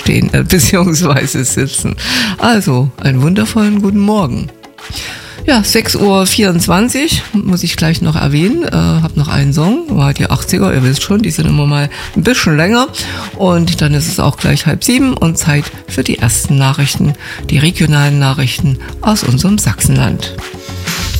stehen beziehungsweise sitzen. Also, einen wundervollen guten Morgen. Ja, 6:24 Uhr, muss ich gleich noch erwähnen. Hab noch einen Song, war die 80er, ihr wisst schon, die sind immer mal ein bisschen länger. Und dann ist es auch gleich 6:30 und Zeit für die ersten Nachrichten, die regionalen Nachrichten aus unserem Sachsenland.